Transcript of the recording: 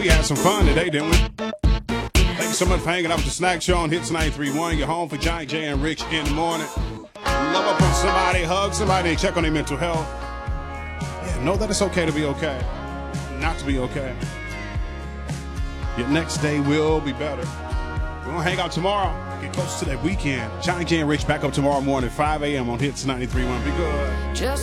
we had some fun today, didn't we? Thank you so much for hanging out with the Snack Show on Hits 93.1. You're home for Johnny J and Rich in the morning. Love up on somebody, hug somebody, check on their mental health. Yeah, know that it's okay to be okay, not to be okay. Your next day will be better. We're going to hang out tomorrow. Get close to that weekend. Johnny J and Rich back up tomorrow morning, 5 a.m. on Hits 93.1. Be good. Just